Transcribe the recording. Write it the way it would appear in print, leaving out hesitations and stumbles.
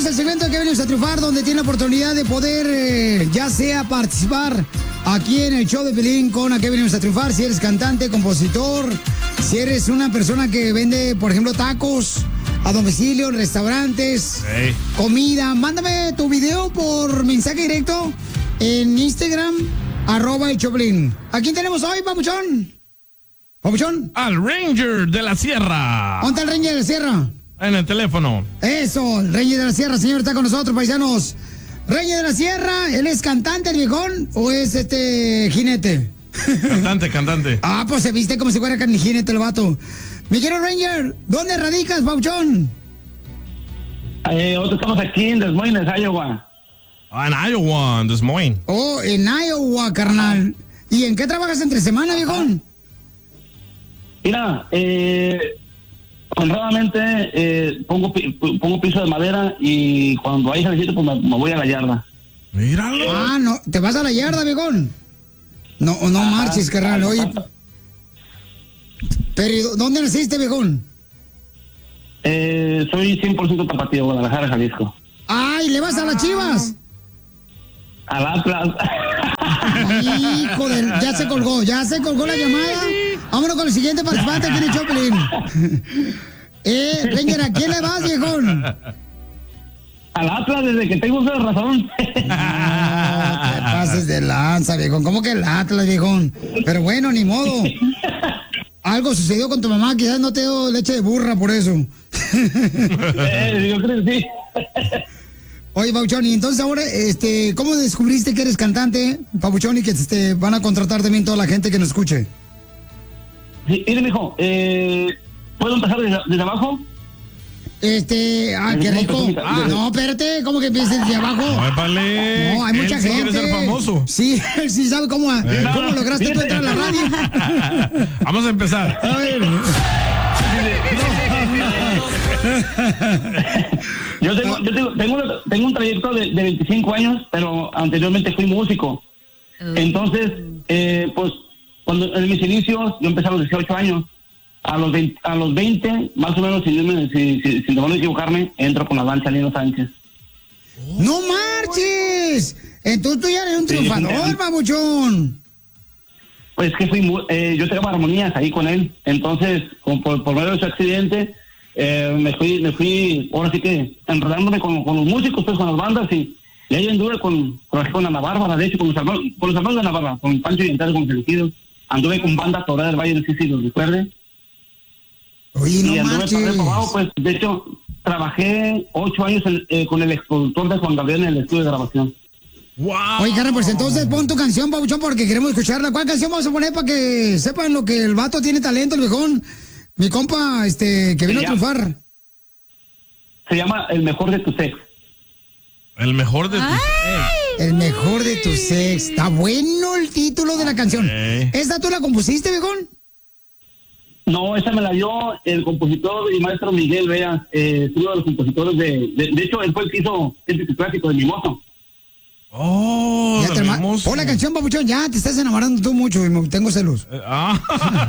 el segmento de que venimos a triunfar, donde tiene la oportunidad de poder, ya sea participar aquí en el show de Pelín con A qué venimos a triunfar. Si eres cantante, compositor, si eres una persona que vende, por ejemplo, tacos a domicilio, en restaurantes, comida, mándame tu video por mensaje directo en Instagram, @el Choplin. ¿A quién tenemos hoy, papuchón? ¿Papuchón? Al Ranger de la Sierra. ¿Dónde está el Ranger de la Sierra? En el teléfono. Eso, el Ranger de la Sierra, señor, está con nosotros, paisanos. Ranger de la Sierra, ¿él es cantante, el viejón, o es jinete? Cantante. Ah, pues se viste como si fuera jinete el vato. Mi querido Ranger, ¿dónde radicas, papuchón? Nosotros estamos aquí en Des Moines, Iowa. En Iowa, en Des Moines. Oh, en Iowa, carnal. ¿Y en qué trabajas entre semana, viejón? Mira, honradamente pongo piso de madera y cuando hay servicio pues me voy a la yarda. Míralo. Ah, no, ¿te vas a la yarda, viejón? No marches, carnal, oye. Pero, ¿dónde naciste, viejón? Soy 100% tapatío, Guadalajara, Jalisco. ¡Ay, le vas a las Chivas! Al Atlas. Hijo de... Ya se colgó la llamada. Vámonos con el siguiente participante aquí en el Choplin. Ranger, ¿a quién le vas, viejón? Al Atlas, desde que tengo uso de razón. No te pases de lanza, viejón. ¿Cómo que el Atlas, viejón? Pero bueno, ni modo. Algo sucedió con tu mamá, quizás no te dio leche de burra por eso. Yo creo que sí. Oye, Papuchón, y entonces ahora, ¿cómo descubriste que eres cantante, Papuchón, y que te van a contratar también toda la gente que nos escuche? Sí, mire, mijo, ¿puedo empezar desde abajo? Qué rico. No, espérate, ¿cómo que empieces desde abajo? No, hay mucha gente. Quiere ser famoso. Sí, él sí sabe cómo lograste tú entrar a la radio. Vamos a empezar. A ver. Yo tengo un trayecto de 25 años, pero anteriormente fui músico. Entonces, pues, cuando en mis inicios, yo empecé a los 18 años. A los 20, más o menos, sin no equivocarme, entro con la danza Lino Sánchez. ¡No marches! Entonces tú ya eres un triunfador, babuchón. Pues que yo tengo armonías ahí con él. Entonces, por medio de su accidente, me fui, ahora sí que, enredándome con los músicos, pues, con las bandas, y ahí anduve con Ana Bárbara, de hecho, con los hermanos de Ana Bárbara, con Pancho Dientales, con Elegidos. Anduve con banda Torre del Valle, no sé si los recuerde. Oye, no marches. Pues, de hecho, trabajé 8 años con el exproductor de Juan Gabriel en el estudio de grabación. ¡Wow! Oye, carnal, pues entonces pon tu canción, Pabuchón, porque queremos escucharla. ¿Cuál canción vamos a poner para que sepan lo que el vato tiene talento, el viejón? Mi compa, que vino a triunfar. Se llama El Mejor de tu Sex. El mejor de tu sex. El mejor de tu sex. Está bueno el título de la canción. ¿Esta tú la compusiste, viejón? No, esa me la dio el compositor y maestro Miguel Vea, uno de los compositores de hecho, él fue el que hizo el clásico de Mimoso. Pon la canción, papuchón, ya te estás enamorando tú mucho y tengo celos.